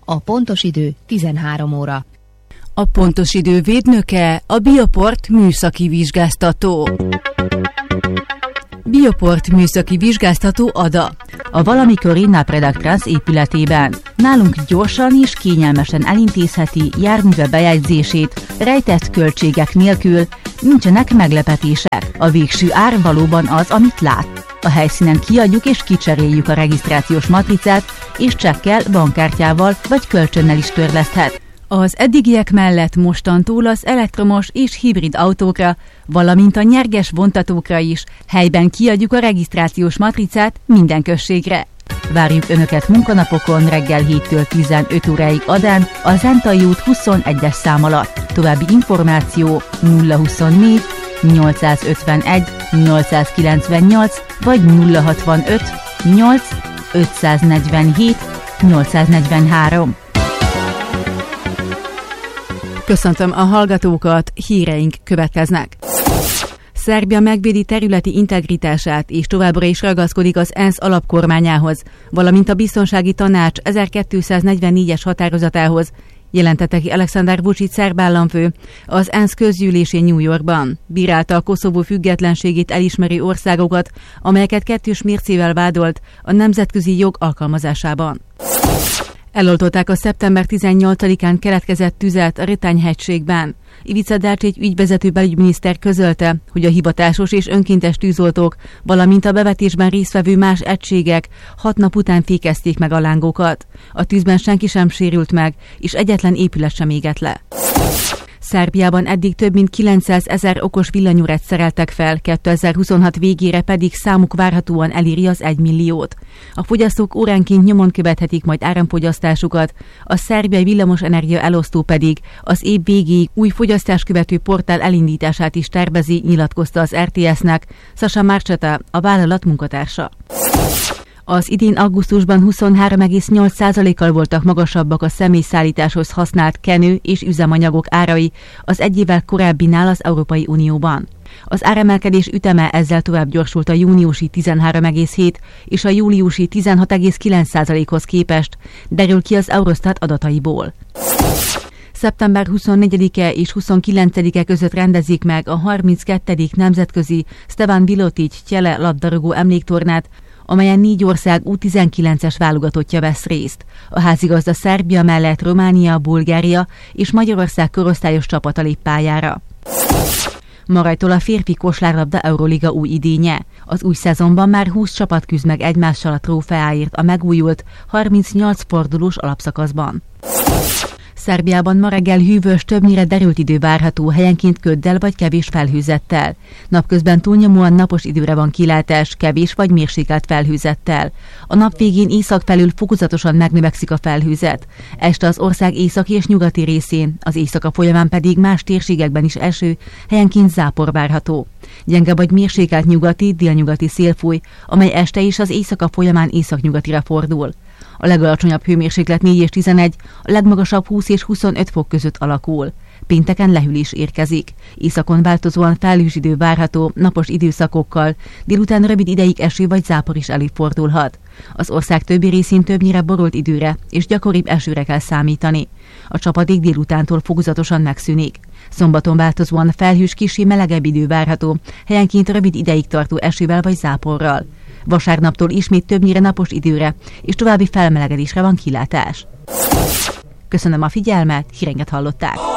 A pontos idő 13 óra. A pontos idő védnöke a Bioport műszaki vizsgáztató. Bioport műszaki vizsgáztató Ada. A valamikori Napredag Trans épületében. Nálunk gyorsan és kényelmesen elintézheti járműve bejegyzését, rejtett költségek nélkül, nincsenek meglepetések. A végső ár valóban az, amit lát. A helyszínen kiadjuk és kicseréljük a regisztrációs matricát, és csekkel, bankkártyával vagy kölcsönnel is törleszthet. Az eddigiek mellett mostantól az elektromos és hibrid autókra, valamint a nyerges vontatókra is helyben kiadjuk a regisztrációs matricát minden községre. Várjuk Önöket munkanapokon reggel 7-től 15 óráig Adán, a Zentai út 21-es szám alatt. További információ 024 851 898 vagy 065 8 547 843. Köszöntöm a hallgatókat, híreink következnek. Szerbia megvédi területi integritását és továbbra is ragaszkodik az ENSZ alapkormányához, valamint a Biztonsági Tanács 1244-es határozatához, jelentette ki Aleksandar Vučić szerb államfő az ENSZ közgyűlésén New Yorkban. Bírálta a Koszovó függetlenségét elismerő országokat, amelyeket kettős mércével vádolt a nemzetközi jog alkalmazásában. Eloltották a szeptember 18-án keletkezett tüzet a Ritany-hegységben. Ivica Dačić ügyvezető belügyminiszter közölte, hogy a hivatásos és önkéntes tűzoltók, valamint a bevetésben résztvevő más egységek 6 nap után fékezték meg a lángokat. A tűzben senki sem sérült meg, és egyetlen épület sem égett le. Szerbiában eddig több mint 900 000 okos villanyórát szereltek fel, 2026 végére pedig számuk várhatóan eléri az 1 milliót. A fogyasztók óránként nyomon követhetik majd áramfogyasztásukat, a szerbiai villamosenergia elosztó pedig az év végéig új fogyasztáskövető portál elindítását is tervezi, nyilatkozta az RTS-nek Sasa Marcheta, a vállalat munkatársa. Az idén augusztusban 23,8%-kal voltak magasabbak a személyszállításhoz használt kenő és üzemanyagok árai az egy évvel korábbinál az Európai Unióban. Az áremelkedés üteme ezzel tovább gyorsult a júniusi 13,7 és a júliusi 16,9%-hoz képest, derül ki az Eurostat adataiból. Szeptember 24-e és 29-e között rendezik meg a 32. nemzetközi Stevan Vilotić Tjele labdarúgó emléktornát, amelyen 4 ország U19-es válogatottja vesz részt. A házigazda Szerbia mellett Románia, Bulgária és Magyarország korosztályos csapata lép pályára. Ma rajtól a férfi kosárlabda Euroliga új idénye. Az új szezonban már 20 csapat küzd meg egymással a trófeáért a megújult 38 fordulós alapszakaszban. Szerbiában ma reggel hűvös, többnyire derült idő várható, helyenként köddel vagy kevés felhőzettel. Napközben túlnyomóan napos időre van kilátás, kevés vagy mérsékelt felhőzettel. A nap végén észak felül fokozatosan megnövekszik a felhőzet. Este az ország északi és nyugati részén, az éjszaka folyamán pedig más térségekben is eső, helyenként zápor várható. Gyenge vagy mérsékelt nyugati, délnyugati szél fúj, amely este és az éjszaka folyamán északnyugatira fordul. A legalacsonyabb hőmérséklet 4 és 11, a legmagasabb 20 és 25 fok között alakul. Pénteken lehűlés érkezik. Északon változóan felhős idő várható, napos időszakokkal, délután rövid ideig eső vagy zápor is előfordulhat. Az ország többi részén többnyire borult időre és gyakoribb esőre kell számítani. A csapadék délutántól fokozatosan megszűnik. Szombaton változóan felhős, kissé melegebb idő várható, helyenként rövid ideig tartó esővel vagy záporral. Vasárnaptól ismét többnyire napos időre és további felmelegedésre van kilátás. Köszönöm a figyelmet, híreinket hallották.